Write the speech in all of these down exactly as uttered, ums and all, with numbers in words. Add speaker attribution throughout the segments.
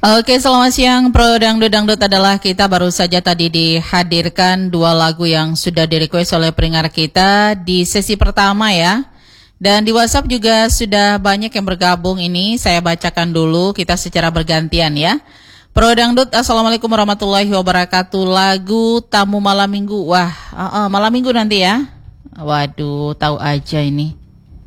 Speaker 1: Oke, selamat siang. Pro Dangdut Dangdut adalah kita baru saja tadi dihadirkan dua lagu yang sudah direquest oleh pendengar kita di sesi pertama ya. Dan di WhatsApp juga sudah banyak yang bergabung ini. Saya bacakan dulu, kita secara bergantian ya. Pro Dangdut, Assalamualaikum warahmatullahi wabarakatuh. Lagu Tamu Malam Minggu. Wah, uh, uh, malam minggu nanti ya. Waduh, tahu aja ini.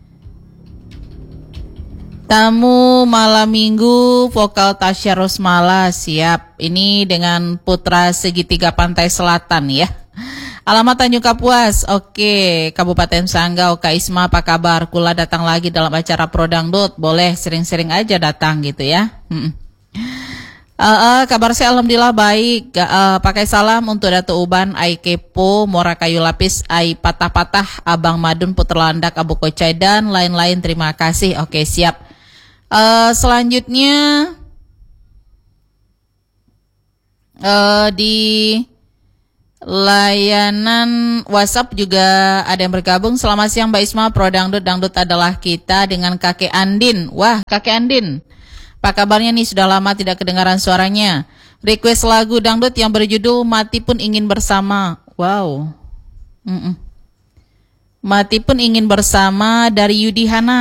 Speaker 1: Tamu Malam Minggu, vokal Tasya Rosmala, siap. Ini dengan Putra Segitiga Pantai Selatan ya. Alamat Tanjung Kapuas, oke. Kabupaten Sanggau, Kak Isma apa kabar? Kula datang lagi dalam acara Pro Dangdut, boleh sering-sering aja datang gitu ya. Hmm. Uh, uh, kabar saya alhamdulillah baik. Uh, pakai salam untuk Dato Uban, Ai Kepo, Mora Kayu Lapis, Ai Patah-Patah, Abang Madun, Putra Landak, Abu Kocai, dan lain-lain. Terima kasih. Oke, siap. Uh, selanjutnya uh, di layanan WhatsApp juga ada yang bergabung. Selamat siang Mbak Isma, Pro Dangdut, Dangdut adalah kita dengan Kakek Andin. Wah, Kakek Andin, apa kabarnya nih? Sudah lama tidak kedengaran suaranya. Request lagu dangdut yang berjudul Mati Pun Ingin Bersama. Wow. Mm-mm. Mati Pun Ingin Bersama dari Yudi Hana.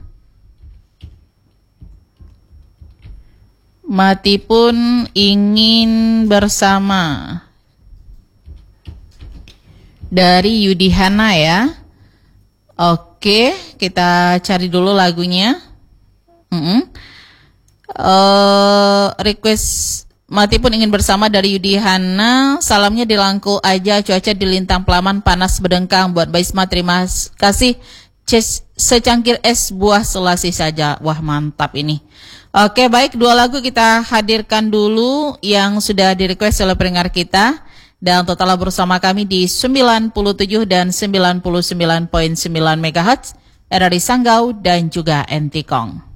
Speaker 1: Mati Pun Ingin Bersama dari Yudi Hana ya. Oke, kita cari dulu lagunya. Mm-mm. Uh, request Mati Pun Ingin Bersama dari Yudi Hana. Salamnya di Langko aja, cuaca di Lintang Pelaman panas berdengkang. Buat Mbak Isma terima kasih. Ces, secangkir es buah selasi saja. Wah, mantap ini. Oke, baik, dua lagu kita hadirkan dulu yang sudah direquest oleh pendengar kita. Dan total bersama kami di sembilan puluh tujuh dan sembilan puluh sembilan koma sembilan megahertz R R I Sanggau dan juga Entikong.